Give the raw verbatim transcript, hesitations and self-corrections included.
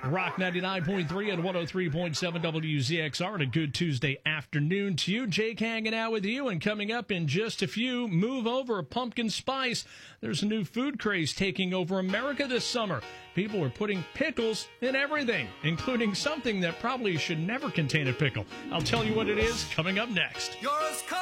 Rock ninety-nine point three and one oh three point seven W Z X R, and a good Tuesday afternoon to you. Jake hanging out with you, and coming up in just a few, move over pumpkin spice. There's a new food craze taking over America this summer. People are putting pickles in everything, including something that probably should never contain a pickle. I'll tell you what it is coming up next. You're as